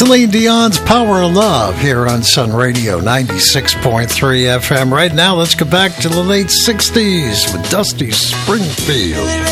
Celine Dion's Power of Love here on Sun Radio 96.3 FM. Right now, let's go back to the late 60s with Dusty Springfield.